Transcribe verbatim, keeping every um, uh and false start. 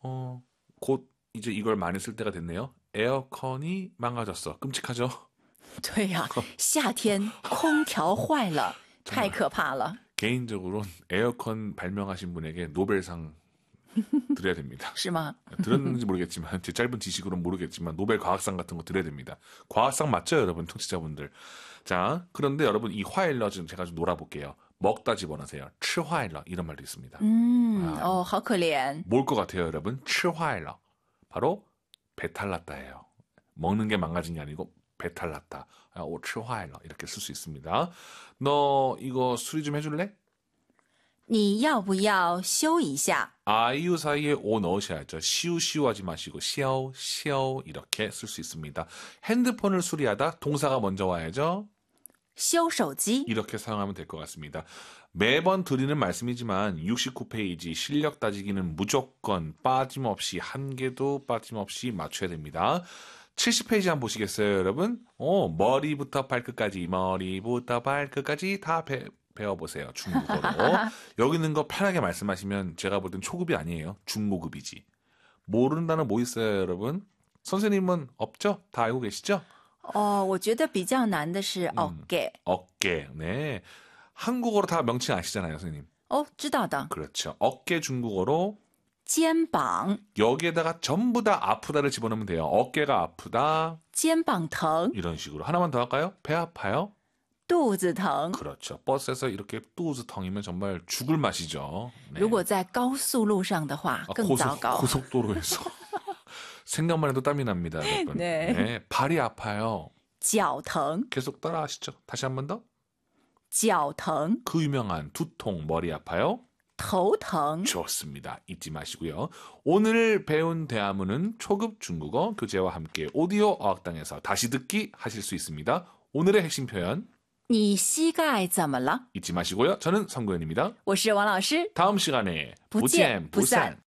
어, 곧 이제 이걸 많이 쓸 때가 됐네요. 에어컨이 망가졌어. 끔찍하죠? 对呀、夏天空调坏了，太 정말 可怕了。 개인적으로 에어컨 발명하신 분에게 노벨상 드려야 됩니다. 是吗？ 들었는지 모르겠지만 제 짧은 지식으로는 모르겠지만 노벨 과학상 같은 거 드려야 됩니다. 과학상 맞죠, 여러분? 청취자분들. 자, 그런데 여러분 이 화일러 지금 제가 좀 놀아볼게요. 먹다 집어넣으세요. 吃坏了 이런 말도 있습니다. 嗯， 아. 哦，好可怜。 뭘 것 같아요, 여러분? 吃坏了 바로 배탈 났다예요. 먹는 게 망가진 게 아니고 배탈 났다. 아, 我吃坏了 이렇게 쓸 수 있습니다. 너 이거 수리 좀 해줄래? 你要不要修一下？ 아이유 사이에 오 넣으셔야죠. 시우시우 하지 마시고 시오 시오 이렇게 쓸 수 있습니다. 핸드폰을 수리하다 동사가 먼저 와야죠. 修手机。 이렇게 사용하면 될 것 같습니다. 매번 드리는 말씀이지만 육십구 페이지 실력 따지기는 무조건 빠짐없이 한 개도 빠짐없이 맞춰야 됩니다. 칠십 페이지 한번 보시겠어요, 여러분? 어, 머리부터 발끝까지 머리부터 발끝까지 다 배, 배워보세요. 중국어로. 여기 있는 거 편하게 말씀하시면 제가 볼 땐 초급이 아니에요. 중고급이지. 모르는 단어 뭐 있어요, 여러분? 선생님은 없죠? 다 알고 계시죠? 哦，我觉得比较难的是 어깨。 어깨. 네. 한국어로 다 명칭 아시잖아요, 선생님. 哦，知道的。 그렇죠. 어깨 중국어로 肩膀， 여기에다가 전부 다 아프다를 집어넣으면 돼요. 어깨가 아프다. 肩膀疼， 이런 식으로. 하나만 더 할까요? 배 아파요? 肚子疼。 그렇죠. 버스에서 이렇게 뚜우즈텅이면 정말 죽을 맛이죠. 네. 如果在高速路上的话， 아, 更 고속, 糟糕。 고속도로에서. 생각만 해도 땀이 납니다, 여러분. 네. 네. 발이 아파요. 脚疼， 계속 따라 하시죠. 다시 한 번 더. 脚疼， 그 유명한 두통, 머리 아파요? 头疼。 좋습니다. 잊지 마시고요. 오늘 배운 대화문은 초급 중국어 교재와 함께 오디오 어학당에서 다시 듣기 하실 수 있습니다. 오늘의 핵심 표현 你膝盖怎么了？ 잊지 마시고요. 저는 성구현입니다. 我是王老师。 다음 시간에 不见不散。